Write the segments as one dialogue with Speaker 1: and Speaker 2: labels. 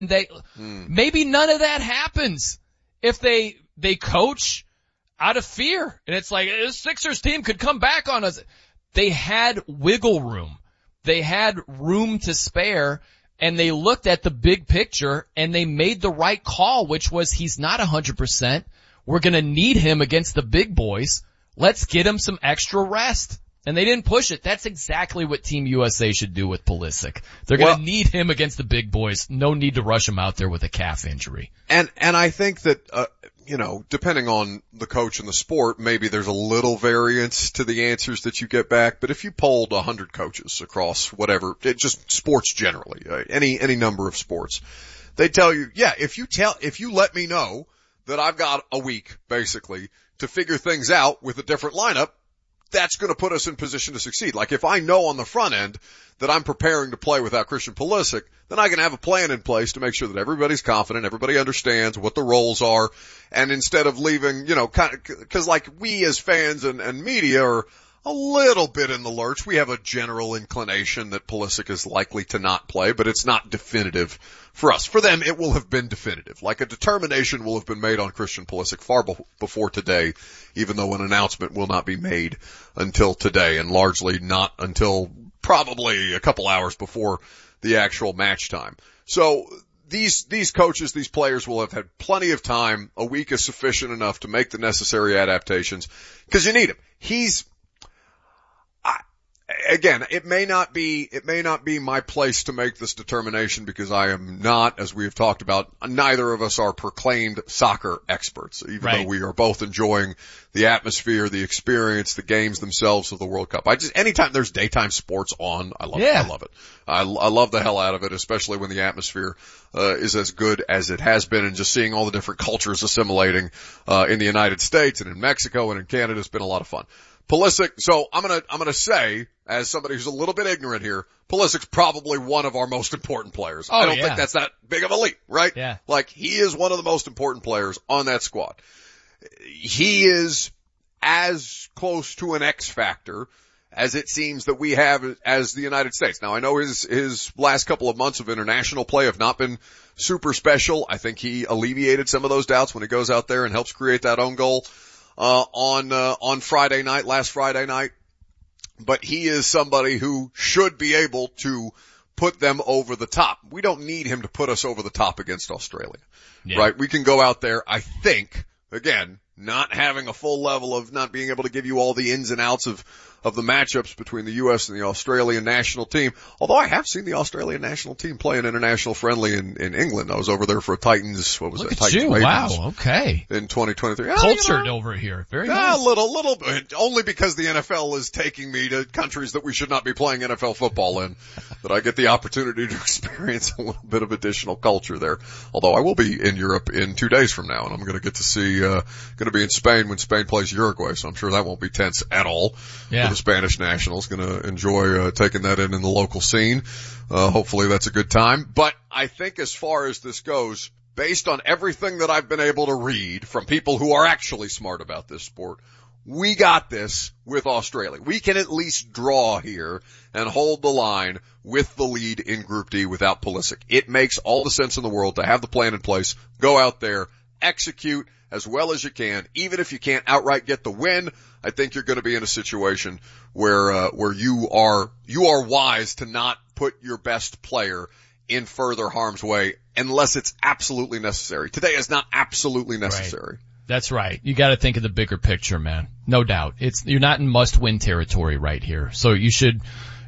Speaker 1: Maybe none of that happens if they coach out of fear. And it's like, this Sixers team could come back on us. They had wiggle room. They had room to spare, and they looked at the big picture, and they made the right call, which was he's not 100%. We're going to need him against the big boys. Let's get him some extra rest. And they didn't push it. That's exactly what Team USA should do with Pulisic. They're going to need him against the big boys. No need to rush him out there with a calf injury.
Speaker 2: And I think that, depending on the coach and the sport, maybe there's a little variance to the answers that you get back. But if you polled 100 coaches across whatever, just sports generally, any number of sports, they tell you, yeah, if you let me know that I've got a week basically to figure things out with a different lineup, that's going to put us in position to succeed. Like if I know on the front end that I'm preparing to play without Christian Pulisic, then I can have a plan in place to make sure that everybody's confident, everybody understands what the roles are, and instead of leaving, cause like we as fans and media are a little bit in the lurch. We have a general inclination that Pulisic is likely to not play, but it's not definitive for us. For them, it will have been definitive. Like a determination will have been made on Christian Pulisic far before today, even though an announcement will not be made until today, and largely not until probably a couple hours before the actual match time. So these coaches, these players will have had plenty of time. A week is sufficient enough to make the necessary adaptations, because you need him. Again, it may not be my place to make this determination, because I am not, as we have talked about, neither of us are proclaimed soccer experts, even though we are both enjoying the atmosphere, the experience, the games themselves of the World Cup. Anytime there's daytime sports on, I love it. I love the hell out of it, especially when the atmosphere, is as good as it has been, and just seeing all the different cultures assimilating, in the United States and in Mexico and in Canada has been a lot of fun. Pulisic, so I'm gonna say, as somebody who's a little bit ignorant here, Pulisic's probably one of our most important players. I don't think that's that big of a leap, right?
Speaker 1: Yeah.
Speaker 2: Like, he is one of the most important players on that squad. He is as close to an X factor as it seems that we have as the United States. Now, I know his last couple of months of international play have not been super special. I think he alleviated some of those doubts when he goes out there and helps create that own goal on last Friday night. But he is somebody who should be able to put them over the top. We don't need him to put us over the top against Australia, right? We can go out there, I think, again, not having a full level of not being able to give you all the ins and outs of the matchups between the U.S. and the Australian national team. Although I have seen the Australian national team play an international friendly in England. I was over there for a Titans,
Speaker 1: Look at you. Wow, okay.
Speaker 2: In 2023.
Speaker 1: Cultured over here. Very nice.
Speaker 2: A little bit. Only because the NFL is taking me to countries that we should not be playing NFL football in, that I get the opportunity to experience a little bit of additional culture there. Although I will be in Europe in 2 days from now, and I'm going to get to see, going to be in Spain when Spain plays Uruguay, so I'm sure that won't be tense at all.
Speaker 1: Yeah.
Speaker 2: The Spanish nationals going to enjoy taking that in the local scene. Hopefully that's a good time. But I think as far as this goes, based on everything that I've been able to read from people who are actually smart about this sport, we got this with Australia. We can at least draw here and hold the line with the lead in Group D without Pulisic. It makes all the sense in the world to have the plan in place, go out there, execute as well as you can. Even if you can't outright get the win, I think you're going to be in a situation where you are wise to not put your best player in further harm's way unless it's absolutely necessary. Today is not absolutely necessary.
Speaker 1: Right. That's right. You got to think of the bigger picture, man. No doubt. You're not in must-win territory right here. So you should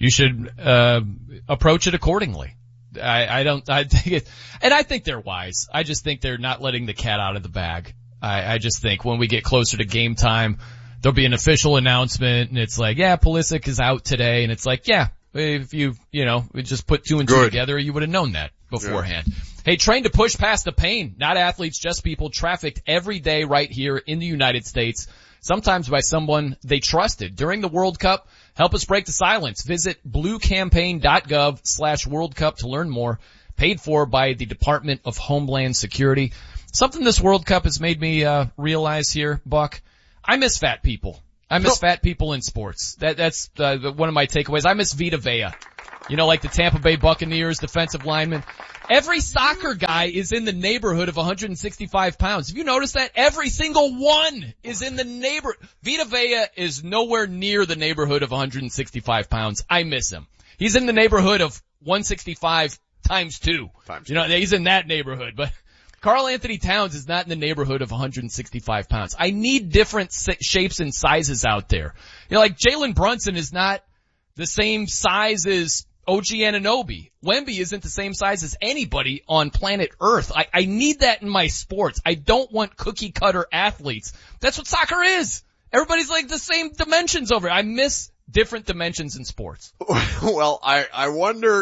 Speaker 1: approach it accordingly. I think they're wise. I just think they're not letting the cat out of the bag. I just think when we get closer to game time, there'll be an official announcement, and it's like, yeah, Pulisic is out today, and it's like, yeah, if you just put 2 and 2 together, you would have known that beforehand. Yeah. Hey, trained to push past the pain, not athletes, just people trafficked every day right here in the United States, sometimes by someone they trusted. During the World Cup, help us break the silence. Visit bluecampaign.gov/World Cup to learn more. Paid for by the Department of Homeland Security. Something this World Cup has made me realize here, Buck, I miss fat people. I miss fat people in sports. That's one of my takeaways. I miss Vita Vea. You know, like the Tampa Bay Buccaneers defensive lineman. Every soccer guy is in the neighborhood of 165 pounds. Have you noticed that? Every single one is in the neighborhood. Vita Vea is nowhere near the neighborhood of 165 pounds. I miss him. He's in the neighborhood of 165 times 2. You know, he's in that neighborhood, but Karl Anthony Towns is not in the neighborhood of 165 pounds. I need different shapes and sizes out there. You know, like Jalen Brunson is not the same size as OG Anunoby. Wemby isn't the same size as anybody on planet Earth. I need that in my sports. I don't want cookie cutter athletes. That's what soccer is. Everybody's like the same dimensions over it. I miss different dimensions in sports.
Speaker 2: Well, I wonder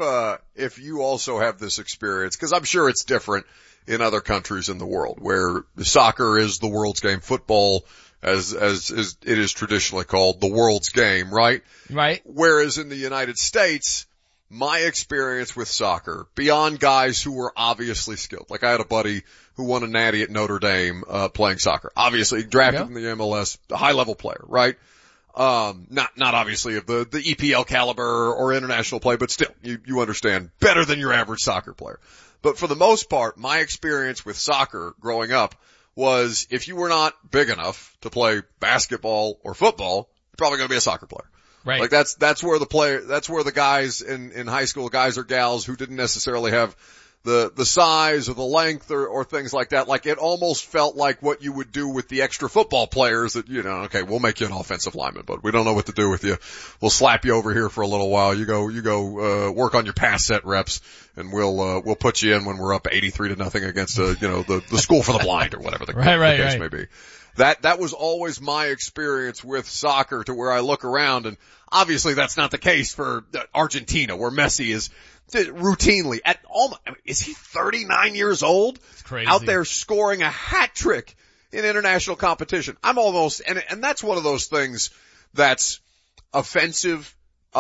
Speaker 2: if you also have this experience, because I'm sure it's different in other countries in the world where soccer is the world's game, football as it is traditionally called, the world's game, right?
Speaker 1: Right.
Speaker 2: Whereas in the United States, my experience with soccer, beyond guys who were obviously skilled, like I had a buddy who won a natty at Notre Dame, playing soccer. Obviously drafted in the MLS, a high level player, right? Not obviously of the EPL caliber or international play, but still, you understand, better than your average soccer player. But for the most part, my experience with soccer growing up was if you were not big enough to play basketball or football, you're probably going to be a soccer player.
Speaker 1: Right.
Speaker 2: Like that's where the guys in high school, guys or gals who didn't necessarily have the size or the length or things like that. Like it almost felt like what you would do with the extra football players that, you know, okay, we'll make you an offensive lineman, but we don't know what to do with you. We'll slap you over here for a little while. You go, work on your pass set reps and we'll put you in when we're up 83-0 against the school for the blind or whatever the case may be. That was always my experience with soccer, to where I look around, and obviously that's not the case for Argentina, where Messi is routinely is he 39 years old?
Speaker 1: It's crazy.
Speaker 2: Out there scoring a hat trick in international competition. I'm almost, and that's one of those things that's offensive,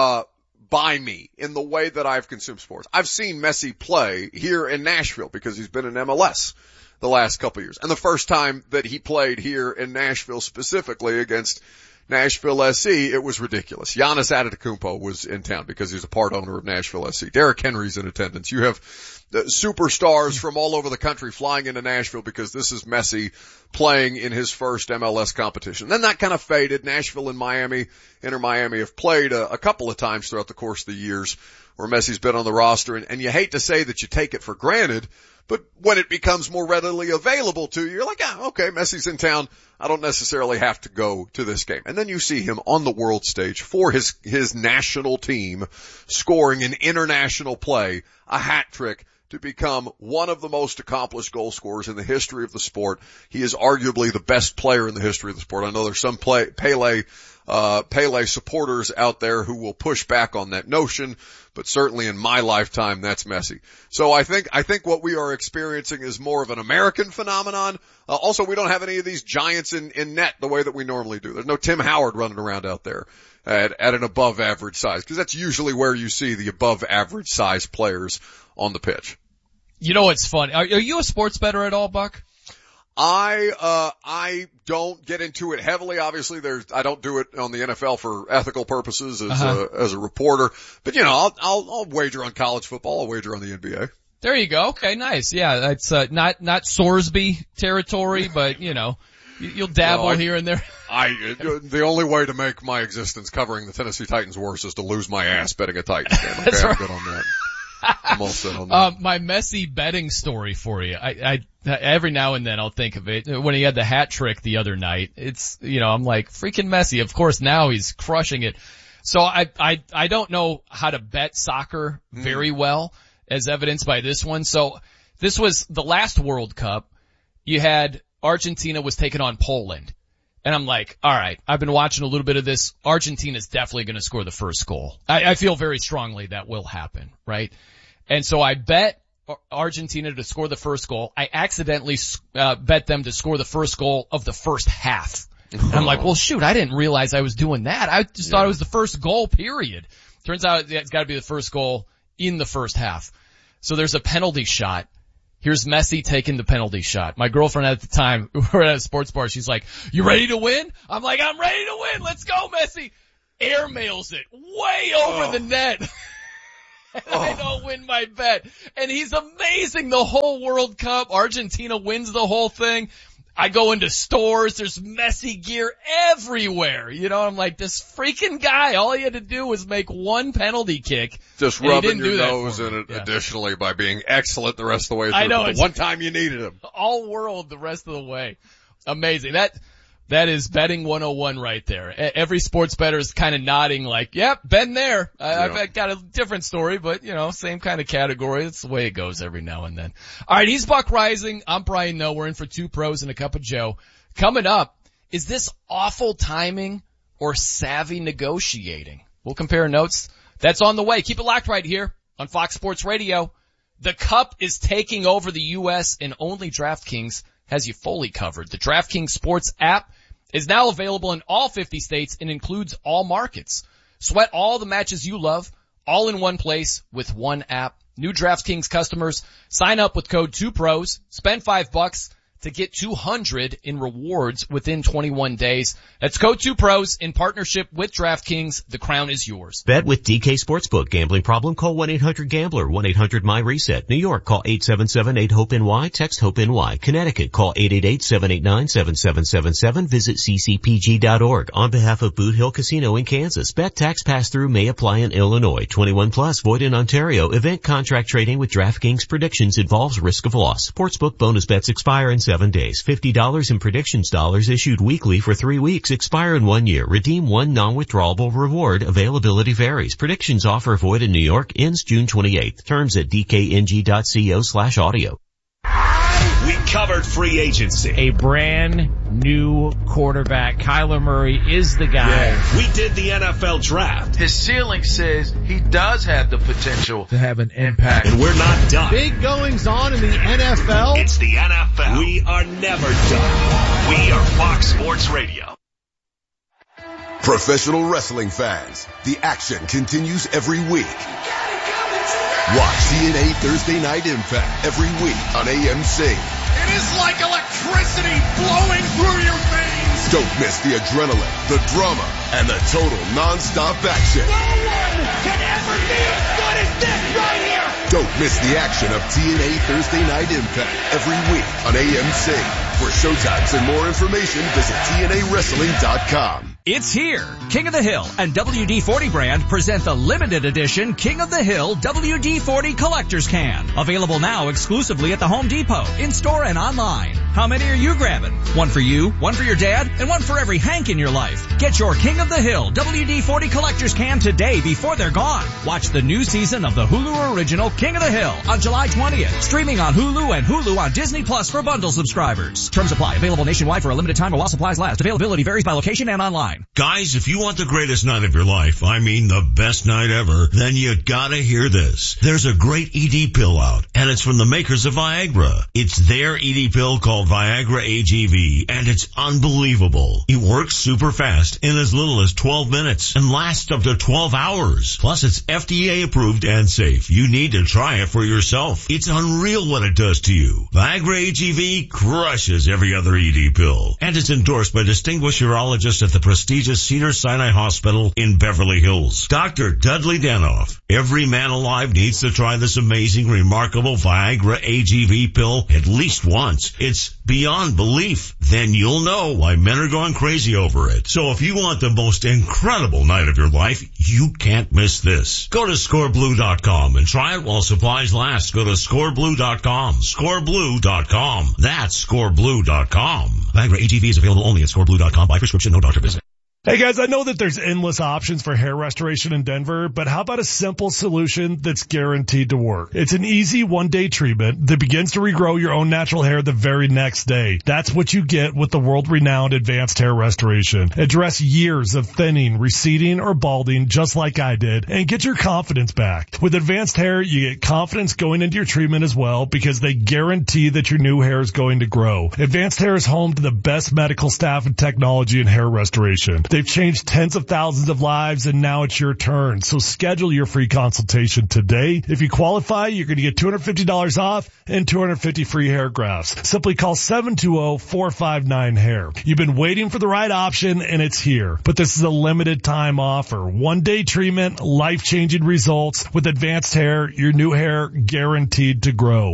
Speaker 2: by me in the way that I've consumed sports. I've seen Messi play here in Nashville because he's been in MLS the last couple of years. And the first time that he played here in Nashville specifically against Nashville SC, it was ridiculous. Giannis Antetokounmpo was in town because he's a part owner of Nashville SC. Derrick Henry's in attendance. You have the superstars from all over the country flying into Nashville because this is Messi playing in his first MLS competition. Then that kind of faded. Nashville and Miami, Inter Miami, have played a couple of times throughout the course of the years where Messi's been on the roster, and you hate to say that you take it for granted, but when it becomes more readily available to you, you're like, okay, Messi's in town. I don't necessarily have to go to this game. And then you see him on the world stage for his national team, scoring an international play, a hat trick, to become one of the most accomplished goal scorers in the history of the sport. He is arguably the best player in the history of the sport. I know there's some Pele supporters out there who will push back on that notion, but certainly in my lifetime, that's Messi. So I think what we are experiencing is more of an American phenomenon. Also, we don't have any of these giants in net the way that we normally do. There's no Tim Howard running around out there at an above average size, because that's usually where you see the above average size players on the pitch.
Speaker 1: You know what's funny? Are you a sports bettor at all, Buck?
Speaker 2: I don't get into it heavily. Obviously, I don't do it on the NFL for ethical purposes as a reporter. But I'll wager on college football. I'll wager on the NBA.
Speaker 1: There you go. Okay, nice. Yeah, it's not Sorsby territory, but you'll dabble here and there.
Speaker 2: The only way to make my existence covering the Tennessee Titans worse is to lose my ass betting a Titans game. Okay,
Speaker 1: That's right.
Speaker 2: I'm good on that. I'm all set on that.
Speaker 1: My Messi betting story for you. I every now and then I'll think of it. When he had the hat trick the other night, it's, I'm like, freaking Messi. Of course now he's crushing it. So I don't know how to bet soccer very well, as evidenced by this one. So this was the last World Cup. You had Argentina was taking on Poland. And I'm like, all right, I've been watching a little bit of this. Argentina's definitely going to score the first goal. I feel very strongly that will happen, right? And so I bet Argentina to score the first goal. I accidentally bet them to score the first goal of the first half. And I'm like, well, shoot, I didn't realize I was doing that. I just thought it was the first goal, period. Turns out it's got to be the first goal in the first half. So there's a penalty shot. Here's Messi taking the penalty shot. My girlfriend at the time, we were at a sports bar, she's like, you ready to win? I'm like, I'm ready to win. Let's go, Messi. Airmails it way over the net. I don't win my bet. And he's amazing the whole World Cup. Argentina wins the whole thing. I go into stores, there's Messi gear everywhere. You know, I'm like, this freaking guy, all he had to do was make one penalty kick.
Speaker 2: Just rubbing your nose in it additionally by being excellent the rest of the way through.
Speaker 1: I know.
Speaker 2: The one time you needed him.
Speaker 1: All world the rest of the way. Amazing. That is betting 101 right there. Every sports bettor is kind of nodding like, yep, been there. I've got a different story, but same kind of category. That's the way it goes every now and then. All right. He's Buck Rising. I'm Brian Noe. We're in for Two Pros and a Cup of Joe. Coming up, is this awful timing or savvy negotiating? We'll compare notes. That's on the way. Keep it locked right here on Fox Sports Radio. The Cup is taking over the U.S. and only DraftKings has you fully covered. The DraftKings Sports app is now available in all 50 states and includes all markets. Sweat all the matches you love, all in one place with one app. New DraftKings customers, sign up with code 2PROS, spend $5 to get $200 in rewards within 21 days. That's code 2PROS in partnership with DraftKings. The crown is yours.
Speaker 3: Bet with DK Sportsbook. Gambling problem? Call 1-800-GAMBLER. 1-800-MY-RESET. New York, call 877-8-HOPE-NY. Text HOPE-NY. Connecticut, call 888-789-7777. Visit ccpg.org. On behalf of Boot Hill Casino in Kansas, bet tax pass-through may apply in Illinois. 21 plus, void in Ontario. Event contract trading with DraftKings predictions involves risk of loss. Sportsbook bonus bets expire in 7 days. $50 in predictions dollars issued weekly for 3 weeks. Expire in 1 year. Redeem one non-withdrawable reward. Availability varies. Predictions offer void in New York. Ends June 28th. Terms at dkng.co/audio.
Speaker 4: We covered free agency.
Speaker 5: A brand new quarterback. Kyler Murray is the guy.
Speaker 4: Yeah. We did the NFL draft.
Speaker 6: His ceiling says he does have the potential
Speaker 5: to have an impact.
Speaker 4: And we're not done.
Speaker 7: Big goings on in the NFL.
Speaker 4: It's the NFL. We are never done. We are Fox Sports Radio.
Speaker 8: Professional wrestling fans, the action continues every week. Watch TNA Thursday Night Impact every week on AMC.
Speaker 9: It is like electricity flowing through your veins.
Speaker 8: Don't miss the adrenaline, the drama, and the total non-stop action.
Speaker 9: No one can ever be as good as this right here.
Speaker 8: Don't miss the action of TNA Thursday Night Impact every week on AMC. For showtimes and more information, visit TNAWrestling.com.
Speaker 10: It's here. King of the Hill and WD-40 brand present the limited edition King of the Hill WD-40 Collector's Can. Available now exclusively at the Home Depot, in-store and online. How many are you grabbing? One for you, one for your dad, and one for every Hank in your life. Get your King of the Hill WD-40 Collector's Can today before they're gone. Watch the new season of the Hulu original King of the Hill on July 20th. Streaming on Hulu and Hulu on Disney Plus for bundle subscribers. Terms apply. Available nationwide for a limited time while supplies last. Availability varies by location and online.
Speaker 11: Guys, if you want the greatest night of your life, I mean the best night ever, then you gotta hear this. There's a great ED pill out, and it's from the makers of Viagra. It's their ED pill called Viagra AGV, and it's unbelievable. It works super fast in as little as 12 minutes and lasts up to 12 hours. Plus, it's FDA approved and safe. You need to try it for yourself. It's unreal what it does to you. Viagra AGV crushes every other ED pill, and it's endorsed by distinguished urologists at the prestigious Cedars-Sinai Hospital in Beverly Hills. Dr. Dudley Danoff. Every man alive needs to try this amazing, remarkable Viagra AGV pill at least once. It's beyond belief. Then you'll know why men are going crazy over it. So if you want the most incredible night of your life, you can't miss this. Go to scoreblue.com and try it while supplies last. Go to scoreblue.com. Scoreblue.com. That's scoreblue.com. Viagra AGV is available only at scoreblue.com by prescription, no doctor visit.
Speaker 12: Hey guys, I know that there's endless options for hair restoration in Denver, but how about a simple solution that's guaranteed to work? It's an easy one-day treatment that begins to regrow your own natural hair the very next day. That's what you get with the world-renowned Advanced Hair Restoration. Address years of thinning, receding, or balding just like I did, and get your confidence back. With Advanced Hair, you get confidence going into your treatment as well because they guarantee that your new hair is going to grow. Advanced Hair is home to the best medical staff and technology in hair restoration. They've changed tens of thousands of lives, and now it's your turn. So schedule your free consultation today. If you qualify, you're going to get $250 off and 250 free hair grafts. Simply call 720-459-HAIR. You've been waiting for the right option, and it's here. But this is a limited time offer. One-day treatment, life-changing results. With Advanced Hair, your new hair guaranteed to grow.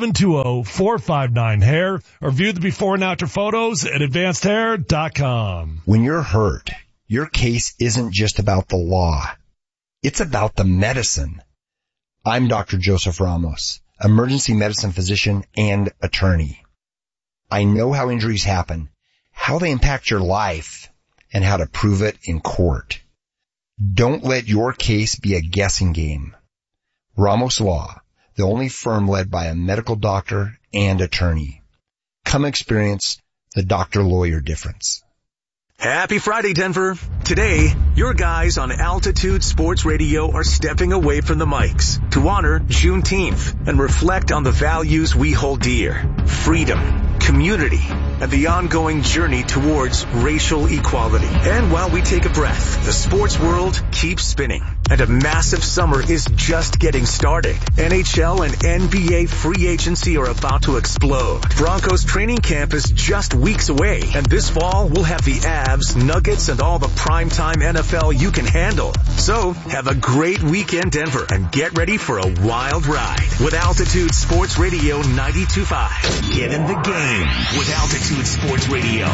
Speaker 12: 720-459-HAIR, or view the before and after photos at advancedhair.com.
Speaker 13: When you're hurt, your case isn't just about the law. It's about the medicine. I'm Dr. Joseph Ramos, emergency medicine physician and attorney. I know how injuries happen, how they impact your life, and how to prove it in court. Don't let your case be a guessing game. Ramos Law, the only firm led by a medical doctor and attorney. Come experience the doctor-lawyer difference.
Speaker 14: Happy Friday, Denver. Today, your guys on Altitude Sports Radio are stepping away from the mics to honor Juneteenth and reflect on the values we hold dear: freedom, community, and the ongoing journey towards racial equality. And while we take a breath, the sports world keeps spinning, and a massive summer is just getting started. NHL and NBA free agency are about to explode. Broncos training camp is just weeks away, and this fall we'll have the Avs, Nuggets, and all the primetime NFL you can handle. So have a great weekend, Denver, and get ready for a wild ride with Altitude Sports Radio 92.5.
Speaker 4: Get in the game with Altitude Sports Radio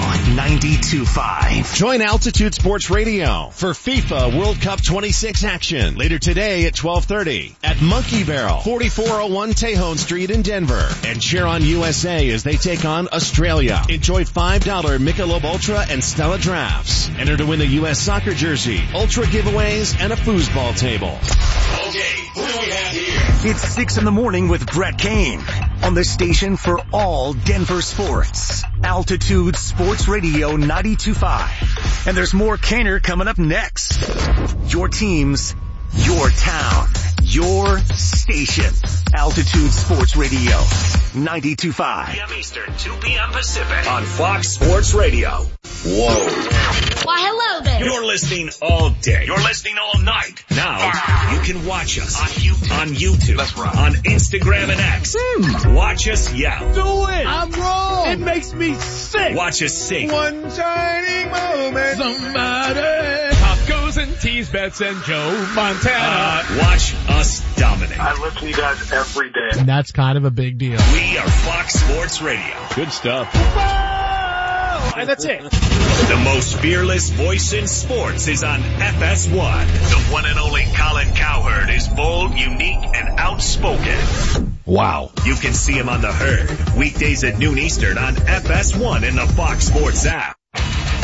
Speaker 4: 92.5.
Speaker 7: Join Altitude Sports Radio for FIFA World Cup 26 action later today at 12:30 at Monkey Barrel, 4401 Tejon Street in Denver. And cheer on USA as they take on Australia. Enjoy $5 Michelob Ultra and Stella drafts. Enter to win a U.S. soccer jersey, Ultra giveaways, and a foosball table.
Speaker 4: Okay, who do we have here?
Speaker 14: It's 6 in the morning with Brett Kane on the station for all Denver sports. Altitude Sports Radio 92.5. And there's more Kaner coming up next. Your teams, your town, your station. Altitude Sports Radio 92.5.
Speaker 4: 3 p.m. Eastern, 2 p.m. Pacific on Fox Sports Radio. Whoa.
Speaker 15: Why, hello there.
Speaker 4: You're listening all day. You're listening all night. Now, you can watch us on YouTube. That's right. On Instagram and X. Watch us yell.
Speaker 9: Do it. I'm wrong. It makes me sick.
Speaker 4: Watch us sing.
Speaker 9: One shining moment. Somebody. Pop goes and tease Bets and Joe Montana.
Speaker 4: Watch us dominate.
Speaker 16: I listen to you guys every day.
Speaker 5: And that's kind of a big deal.
Speaker 4: We are Fox Sports Radio.
Speaker 5: Good stuff.
Speaker 9: And that's it.
Speaker 4: The most fearless voice in sports is on FS1. The one and only Colin Cowherd is bold, unique, and outspoken.
Speaker 5: Wow.
Speaker 4: You can see him on The Herd, weekdays at noon Eastern on FS1 in the Fox Sports app.